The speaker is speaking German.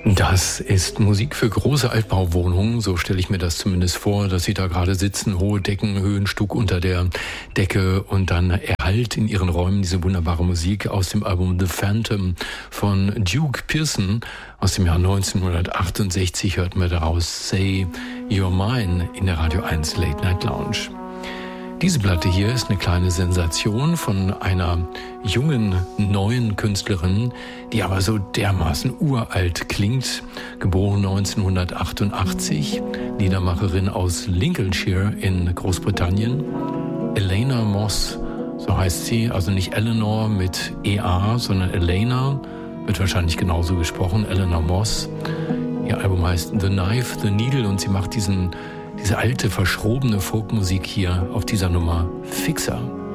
Das ist Musik für große Altbauwohnungen, so stelle ich mir das zumindest vor, dass Sie da gerade sitzen, hohe Decken, Höhenstuck unter der Decke und dann erhallt in Ihren Räumen diese wunderbare Musik aus dem Album The Phantom von Duke Pearson aus dem Jahr 1968 hörten wir daraus Say You're Mine in der Radio 1 Late Night Lounge. Diese Platte hier ist eine kleine Sensation von einer jungen, neuen Künstlerin, die aber so dermaßen uralt klingt. Geboren 1988, Liedermacherin aus Lincolnshire in Großbritannien. Elena Moss, so heißt sie, also nicht Eleanor mit EA, sondern Elena, wird wahrscheinlich genauso gesprochen, Eleanor Moss. Ihr Album heißt The Knife, The Needle und sie macht diese alte, verschrobene Folkmusik hier auf dieser Nummer Fixer.